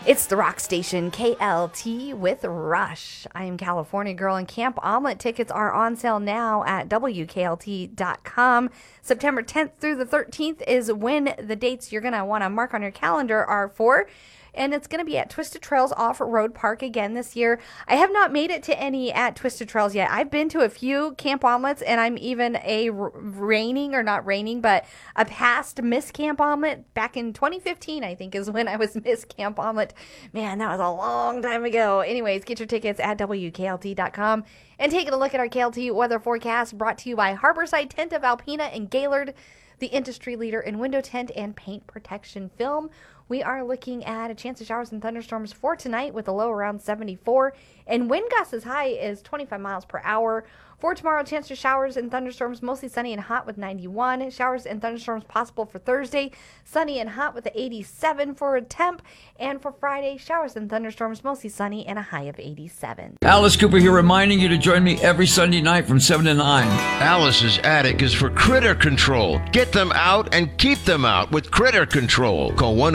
It's the rock station KLT with Rush. I am California Girl, and Camp Omelet tickets are on sale now at WKLT.com. September 10th through the 13th is when the dates you're going to want to mark on your calendar are for. And it's going to be at Twisted Trails Off-Road Park again this year. I have not made it to any at Twisted Trails yet. I've been to a few Camp Omelets, and I'm even a a past Miss Camp Omelet back in 2015, I think, is when I was Miss Camp Omelet. Man, that was a long time ago. Anyways, get your tickets at WKLT.com and taking a look at our KLT weather forecast brought to you by Harborside Tent of Alpena and Gaylord, the industry leader in window tint and paint protection film. We are looking at a chance of showers and thunderstorms for tonight with a low around 74, and wind gusts as high as 25 miles per hour. For tomorrow, chance of showers and thunderstorms, mostly sunny and hot with 91. Showers and thunderstorms possible for Thursday, sunny and hot with 87 for a temp. And for Friday, showers and thunderstorms, mostly sunny and a high of 87. Alice Cooper here, reminding you to join me every Sunday night from 7 to 9. Alice's Attic is for critter control. Get them out and keep them out with Critter Control. Call 1